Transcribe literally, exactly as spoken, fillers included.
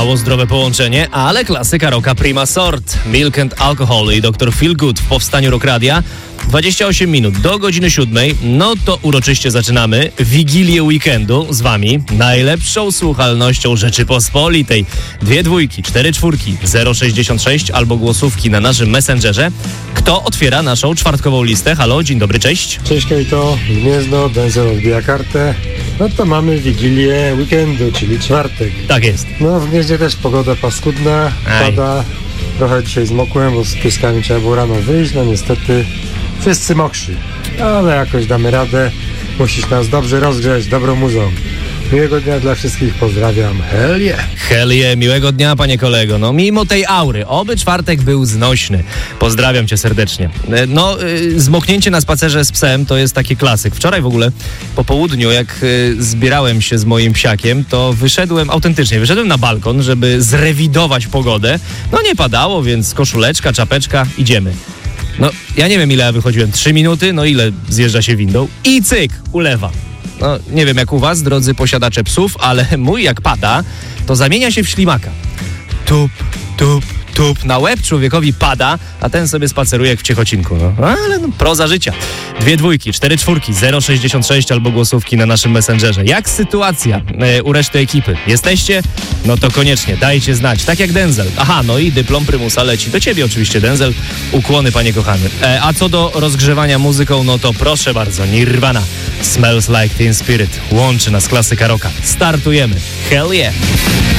Mało zdrowe połączenie, ale klasyka rocka prima sort. Milk and Alcohol i doktor Feelgood w powstaniu Rock Radia. dwadzieścia osiem minut do godziny siódmej. No to uroczyście zaczynamy Wigilię Weekendu z wami. Najlepszą słuchalnością Rzeczypospolitej. Dwie dwójki, cztery czwórki, zero sześćdziesiąt sześć albo głosówki na naszym Messengerze. Kto otwiera naszą czwartkową listę? Halo, dzień dobry, cześć. Cześć Kejto, Gniezno, Denzel odbija kartę. No to mamy Wigilię Weekendu, czyli czwartek. Tak jest. No w Gnieźnie też pogoda paskudna, Aj. pada. Trochę dzisiaj zmokłem, bo z pieskami trzeba było rano wyjść. No niestety wszyscy mokrzy, ale jakoś damy radę. Musisz nas dobrze rozgrzać, dobrą muzą. Miłego dnia dla wszystkich, pozdrawiam. Hell yeah! Hell yeah, miłego dnia, panie kolego. No mimo tej aury, oby czwartek był znośny. Pozdrawiam cię serdecznie. E, No, y, zmoknięcie na spacerze z psem to jest taki klasyk. Wczoraj w ogóle po południu, jak y, zbierałem się z moim psiakiem, to wyszedłem, autentycznie, wyszedłem na balkon, żeby zrewidować pogodę. No nie padało, więc koszuleczka, czapeczka, idziemy. No, ja nie wiem, ile ja wychodziłem. Trzy minuty? No ile zjeżdża się windą? I cyk, ulewa. No, nie wiem jak u was, drodzy posiadacze psów, ale mój jak pada, to zamienia się w ślimaka. Tup, tup, tup. Na łeb człowiekowi pada, a ten sobie spaceruje jak w Ciechocinku. No. Ale no, proza życia. Dwie dwójki, cztery czwórki, zero sześćdziesiąt sześć albo głosówki na naszym Messengerze. Jak sytuacja e, u reszty ekipy? Jesteście? No to koniecznie, dajcie znać. Tak jak Denzel. Aha, no i dyplom prymusa leci do ciebie oczywiście, Denzel. Ukłony, panie kochany. E, a co do rozgrzewania muzyką, no to proszę bardzo, Nirvana. Smells Like Teen Spirit. Łączy nas klasyka rocka. Startujemy. Hell yeah!